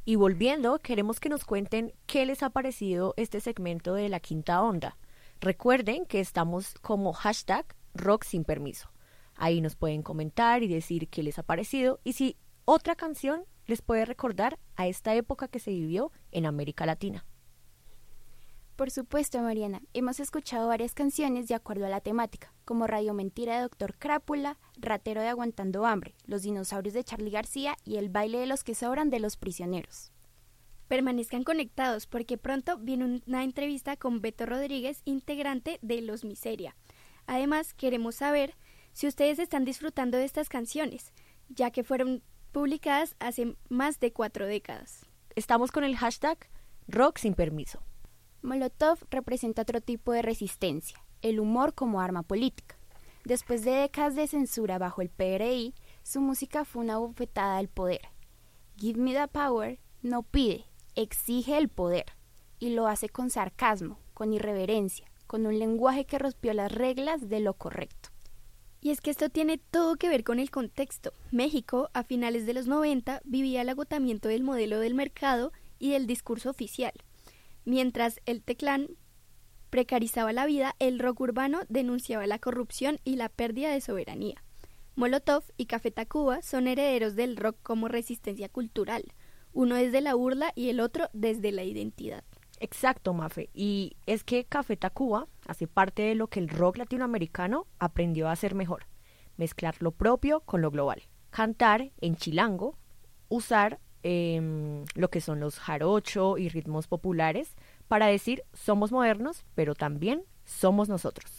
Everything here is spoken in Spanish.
Y volviendo, queremos que nos cuenten qué les ha parecido este segmento de La Quinta Onda. Recuerden que estamos como hashtag Rock Sin Permiso. Ahí nos pueden comentar y decir qué les ha parecido y si otra canción les puede recordar a esta época que se vivió en América Latina. Por supuesto, Mariana, hemos escuchado varias canciones de acuerdo a la temática, como Radio Mentira de Doctor Crápula, Ratero de Aguantando Hambre, Los Dinosaurios de Charly García y El Baile de los que Sobran de Los Prisioneros. Permanezcan conectados porque pronto viene una entrevista con Beto Rodríguez, integrante de Los Miseria. Además, queremos saber si ustedes están disfrutando de estas canciones, ya que fueron publicadas hace más de 4 décadas. Estamos con el hashtag Rock Sin Permiso. Molotov representa otro tipo de resistencia, el humor como arma política. Después de décadas de censura bajo el PRI, su música fue una bofetada al poder. Give Me the Power no pide, exige el poder, y lo hace con sarcasmo, con irreverencia, con un lenguaje que rompió las reglas de lo correcto. Y es que esto tiene todo que ver con el contexto. México, a finales de los 90, vivía el agotamiento del modelo del mercado y del discurso oficial. Mientras el Teclán precarizaba la vida, el rock urbano denunciaba la corrupción y la pérdida de soberanía. Molotov y Café Tacuba son herederos del rock como resistencia cultural, uno desde la burla y el otro desde la identidad. Exacto, Mafe, y es que Café Tacuba hace parte de lo que el rock latinoamericano aprendió a hacer mejor, mezclar lo propio con lo global, cantar en chilango, usar lo que son los jarocho y ritmos populares para decir somos modernos, pero también somos nosotros.